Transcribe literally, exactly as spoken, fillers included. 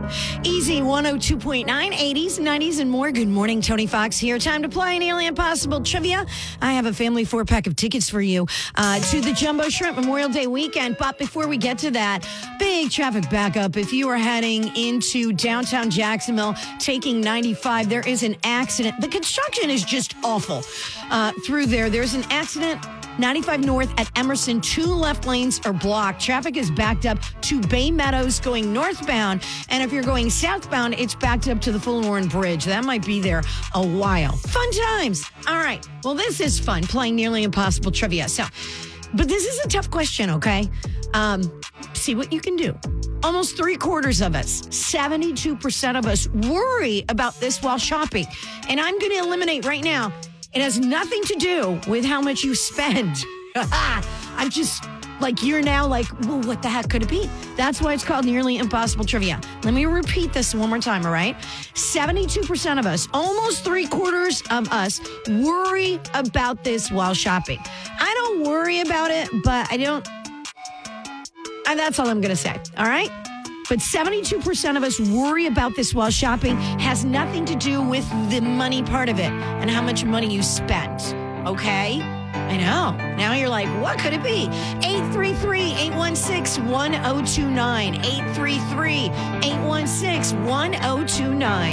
Easy one oh two point nine, eighties, nineties, and more. Good morning, Tony Fox here. Time to play Nearly Impossible Trivia. I have a family four-pack of tickets for you uh, to the Jumbo Shrimp Memorial Day weekend. But before we get to that, big traffic backup. If you are heading into downtown Jacksonville, taking ninety-five, there is an accident. The construction is just awful uh, through there. There's an accident. ninety-five north at Emerson, two left lanes are blocked. Traffic is backed up to Bay Meadows going northbound. And if you're going southbound, it's backed up to the Fulton Bridge. That might be there a while. Fun times. All right. Well, this is fun, playing Nearly Impossible Trivia. So, but this is a tough question, okay? Um, see what you can do. Almost three quarters of us, seventy-two percent of us worry about this while shopping. And I'm going to eliminate right now. It has nothing to do with how much you spend. I'm just like, you're now like, well, what the heck could it be? That's why it's called Nearly Impossible Trivia. Let me repeat this one more time, all right? seventy-two percent of us, almost three quarters of us, worry about this while shopping. I don't worry about it, but I don't, and that's all I'm going to say, all right? But seventy-two percent of us worry about this while shopping. Has nothing to do with the money part of it and how much money you spent. Okay? I know. Now you're like, what could it be? eight three three, eight one six, one oh two nine. eight three three, eight one six, one oh two nine.